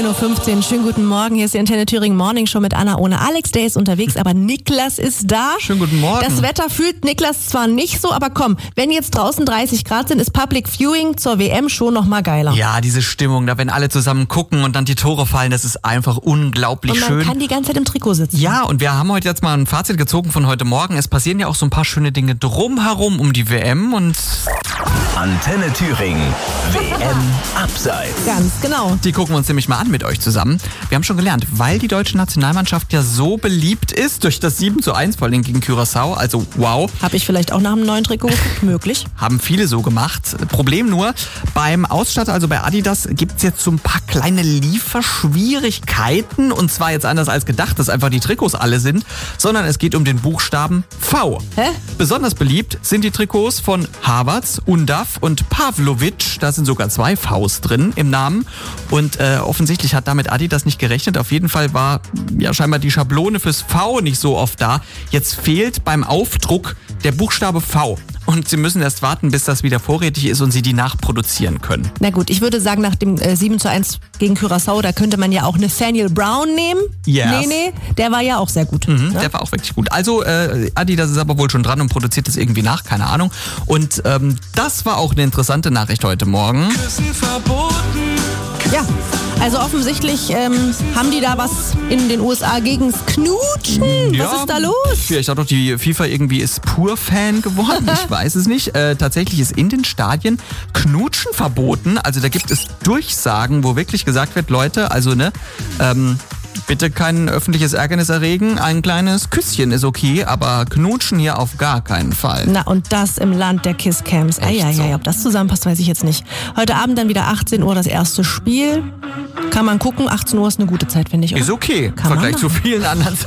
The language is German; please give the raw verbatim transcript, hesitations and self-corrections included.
Uhr fünfzehn. Schönen guten Morgen. Hier ist die Antenne Thüringen Morning Show mit Anna ohne Alex. Der ist unterwegs, aber Niklas ist da. Schönen guten Morgen. Das Wetter fühlt Niklas zwar nicht so, aber komm, wenn jetzt draußen dreißig Grad sind, ist Public Viewing zur W M schon noch mal geiler. Ja, diese Stimmung, da wenn alle zusammen gucken und dann die Tore fallen, das ist einfach unglaublich und man schön. Man kann die ganze Zeit im Trikot sitzen. Ja, und wir haben heute jetzt mal ein Fazit gezogen von heute Morgen. Es passieren ja auch so ein paar schöne Dinge drumherum um die W M und Antenne Thüringen, W M Abseits. Ganz genau. Die gucken wir uns nämlich mal an mit euch zusammen. Wir haben schon gelernt, weil die deutsche Nationalmannschaft ja so beliebt ist durch das sieben zu eins vor allem gegen Curaçao, also wow. Habe ich vielleicht auch nach einem neuen Trikot geguckt? Möglich. Haben viele so gemacht. Problem nur, beim Ausstatter, also bei Adidas, gibt's jetzt so ein paar kleine Lieferschwierigkeiten. Und zwar jetzt anders als gedacht, dass einfach die Trikots alle sind, sondern es geht um den Buchstaben V. Hä? Besonders beliebt sind die Trikots von Havertz, Undav und Pavlovic. Da sind sogar zwei Vs drin im Namen. Und äh, offensichtlich hat damit Adidas nicht gerechnet. Auf jeden Fall war ja scheinbar die Schablone fürs V nicht so oft da. Jetzt fehlt beim Aufdruck der Buchstabe V. Und sie müssen erst warten, bis das wieder vorrätig ist und sie die nachproduzieren können. Na gut, ich würde sagen, nach dem äh, sieben zu eins gegen Curaçao, da könnte man ja auch Nathaniel Brown nehmen. Yes. Nee, nee, der war ja auch sehr gut. Mhm, ne? Der war auch wirklich gut. Also äh, Adidas ist aber wohl schon dran und produziert das irgendwie nach, keine Ahnung. Und ähm, das war auch eine interessante Nachricht heute Morgen. Küssen verboten. Ja, also offensichtlich ähm, haben die da was in den U S A gegens Knutschen. Ja, Was ist da los? Vielleicht auch doch die FIFA irgendwie ist pur Fan geworden, ich weiß es nicht. Äh, tatsächlich ist in den Stadien Knutschen verboten. Also da gibt es Durchsagen, wo wirklich gesagt wird, Leute, also ne, ähm, bitte kein öffentliches Ärgernis erregen. Ein kleines Küsschen ist okay, aber Knutschen hier auf gar keinen Fall. Na und das im Land der Kisscams. Eieiei, so. ob das zusammenpasst, weiß ich jetzt nicht. Heute Abend dann wieder achtzehn Uhr das erste Spiel. Kann man gucken, achtzehn Uhr ist eine gute Zeit, finde ich. Oder? Ist okay, im Kann man Vergleich zu machen. vielen anderen Zeiten.